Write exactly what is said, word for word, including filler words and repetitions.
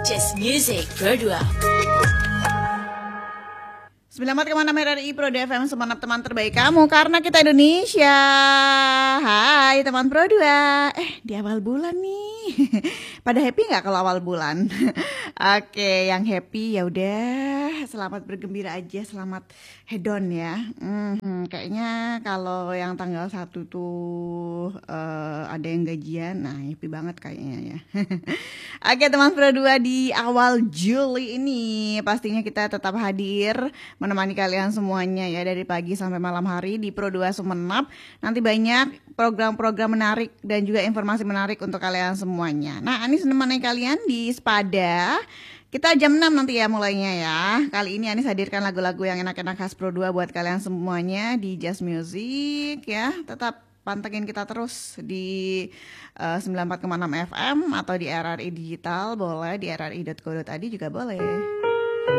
Just Music Pro dua. sembilan puluh empat koma enam R R I Pro dua F M, semangat teman terbaik kamu karena kita Indonesia. Hai teman Pro dua. Eh di awal bulan nih. Pada happy nggak kalau awal bulan? Oke, yang happy ya udah selamat bergembira aja, selamat hedon ya. Hmm, kayaknya kalau yang tanggal satu tuh uh, ada yang gajian, nah happy banget kayaknya ya. Oke teman Pro dua, di awal Juli ini pastinya kita tetap hadir menemani kalian semuanya ya dari pagi sampai malam hari di Pro dua Sumenep. Nanti banyak program-program menarik dan juga informasi menarik untuk kalian semuanya. Nah, Anis menemani kalian di Spada. Kita jam enam nanti ya mulainya ya. Kali ini Anis hadirkan lagu-lagu yang enak-enak khas Pro dua buat kalian semuanya di Just Music ya. Tetap pantengin kita terus di uh, sembilan puluh empat koma enam F M atau di R R I Digital boleh, di r r i dot co dot i d juga boleh.